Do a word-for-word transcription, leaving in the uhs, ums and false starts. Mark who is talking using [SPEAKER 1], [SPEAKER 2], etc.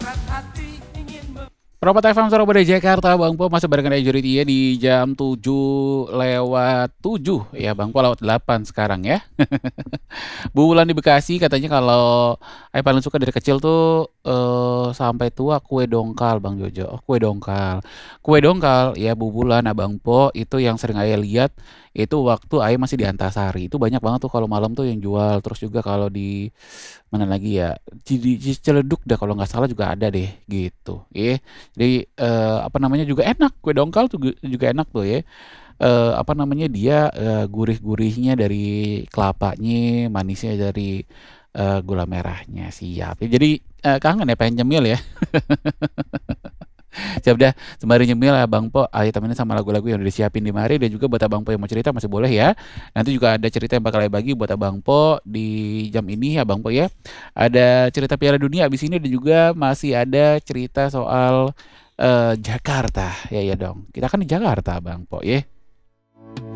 [SPEAKER 1] Perapatan F M Surabaya Jakarta, Bang Po masih barengan Majority ya di jam tujuh lewat tujuh ya, Bang Po lewat delapan sekarang ya. Bu Wulan di Bekasi katanya kalau Ayah paling suka dari kecil tuh eh, sampai tua kue dongkal, Bang Jojo. Oh, kue dongkal. Kue dongkal ya Bu Wulan, Abang Po itu yang sering Ayah lihat itu waktu Ayah masih di Antasari. Itu banyak banget tuh kalau malam tuh yang jual. Terus juga kalau di mana lagi ya? Di, di, di Ciledug dah kalau nggak salah juga ada deh gitu. Ya. Jadi eh, apa namanya juga enak. Kue dongkal tuh juga juga enak tuh ya. Eh, apa namanya dia eh, gurih-gurihnya dari kelapanya, manisnya dari eh, gula merahnya. Siap. Ya, jadi eh, kangen ya pengen nyemil ya. Siap dah, sembari nyemil Abang Po, ayo temenin sama lagu-lagu yang udah disiapin di mari dan juga buat Abang Po yang mau cerita masih boleh ya. Nanti juga ada cerita yang bakal saya bagi buat Abang Po di jam ini Abang Po ya. Ada cerita Piala Dunia abis ini dan juga masih ada cerita soal eh, Jakarta. Ya ya dong. Kita kan di Jakarta Abang Po ya.